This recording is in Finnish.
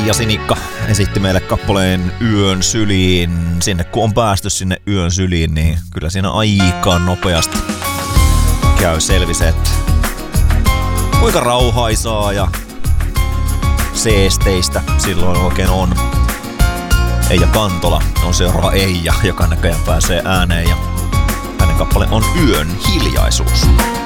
Eija Sinikka esitti meille kappaleen Yön syliin. Sinne kun on päästy sinne Yön syliin, niin kyllä siinä aika nopeasti käy selviset, kuinka rauhaisaa ja seesteistä silloin oikein on. Eija Kantola on seuraava Eija, joka näköjään pääsee ääneen, ja hänen kappale on Yön hiljaisuus.